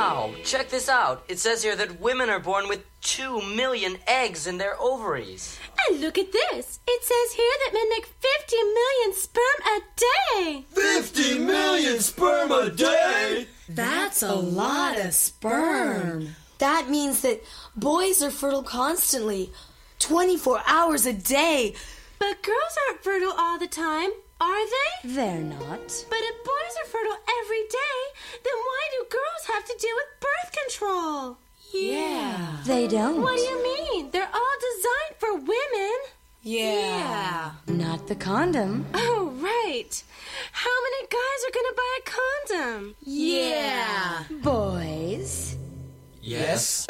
Wow, check this out. It says here that women are born with 2 million eggs in their ovaries. And look at this. It says here that men make 50 million sperm a day. 50 million sperm a day? That's a lot of sperm. That means that boys are fertile constantly, 24 hours a day. But girls aren't fertile all the time, are they? They're not. But if boys are fertile every day, then why do girls have to deal with birth control? Yeah. They don't. What do you mean? They're all designed for women. Yeah. Not the condom. Oh, right. How many guys are going to buy a condom? Yeah. Boys. Yes.